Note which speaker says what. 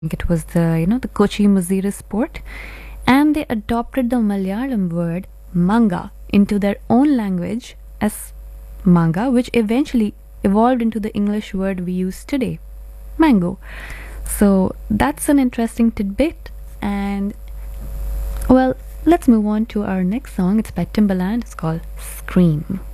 Speaker 1: It was the Kochi Muzira sport, and they adopted the Malayalam word manga into their own language as manga, which eventually evolved into the English word we use today, mango. So that's an interesting tidbit, and well, let's move on to our next song. It's by Timbaland. It's called Scream.